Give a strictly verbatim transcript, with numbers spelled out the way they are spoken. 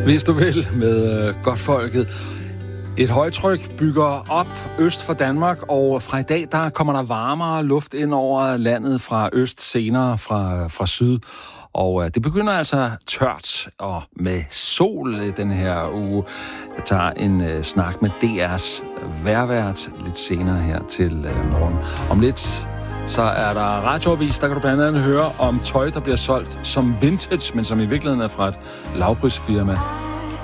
Hvis du vil, med øh, Godtfolket. Et højtryk bygger op øst for Danmark, og fra i dag der kommer der varmere luft ind over landet fra øst, senere fra, fra syd. Og øh, det begynder altså tørt og med sol i den her uge. Jeg tager en øh, snak med D R's vejrvært lidt senere her til øh, morgen. Om lidt så er der radioavis, der kan du blandt andet høre om tøj, der bliver solgt som vintage, men som i virkeligheden er fra et lavprisfirma.